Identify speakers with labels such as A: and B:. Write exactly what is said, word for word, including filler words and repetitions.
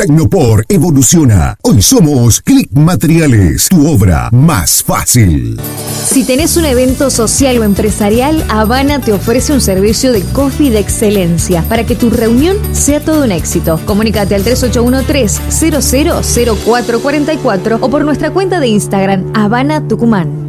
A: Tecnopor evoluciona. Hoy somos Click Materiales, tu obra más fácil.
B: Si tenés un evento social o empresarial, Habana te ofrece un servicio de coffee de excelencia para que tu reunión sea todo un éxito. Comunícate al tres ocho uno tres, cero cero cero cuatro cuatro cuatro o por nuestra cuenta de Instagram, Habana Tucumán.